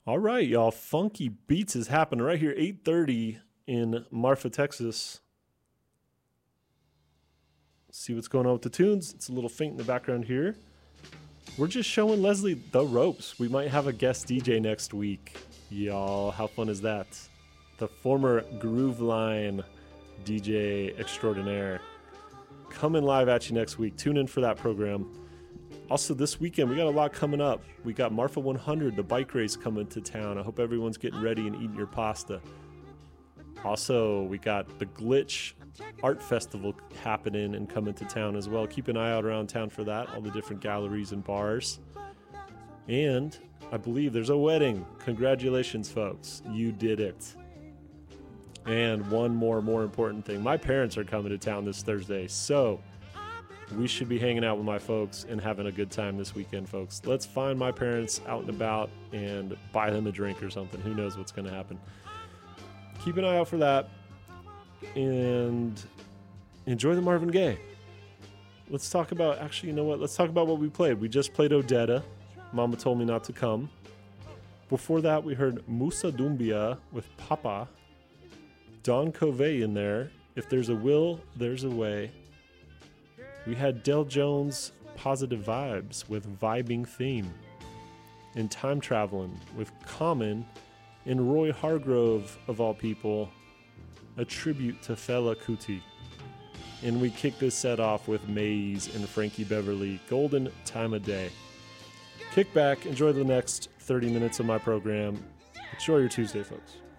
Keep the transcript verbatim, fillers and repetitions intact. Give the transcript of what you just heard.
All right, y'all. Funky Beats is happening right here, eight thirty in Marfa, Texas. See what's going on with the tunes. It's a little faint in the background here. We're just showing Leslie the ropes. We might have a guest D J next week. Y'all, how fun is that? The former Groove Line D J extraordinaire. Coming live at you next week. Tune in for that program. Also, this weekend, we got a lot coming up. We got Marfa one hundred, the bike race, coming to town. I hope everyone's getting ready and eating your pasta. Also, we got the Glitch Art Festival happening and coming to town as well. Keep an eye out around town for that, all the different galleries and bars. And I believe there's a wedding. Congratulations, folks. You did it. And one more, more important thing. My parents are coming to town this Thursday, so we should be hanging out with my folks and having a good time this weekend, folks. Let's find my parents out and about and buy them a drink or something. Who knows what's going to happen. Keep an eye out for that. And enjoy the Marvin Gaye. Let's talk about, actually, you know what? Let's talk about what we played. We just played Odetta. Mama Told Me Not to Come. Before that, we heard Musa Dumbia with Papa. Don Covey in there. If there's a will, there's a way. We had Del Jones, Positive Vibes with Vibing Theme. And Time Traveling with Common and Roy Hargrove, of all people, a tribute to Fela Kuti. And we kick this set off with Maze and Frankie Beverly, Golden Time of Day. Kick back, enjoy the next thirty minutes of my program. Enjoy your Tuesday, folks.